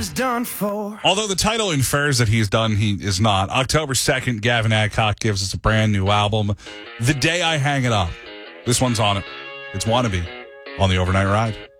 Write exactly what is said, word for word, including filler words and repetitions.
was done for. Although the title infers that he's done, he is not. October second, Gavin Adcock gives us a brand new album, The Day I Hang It Up. This one's on it. It's Wannabe on the Overnight Ride.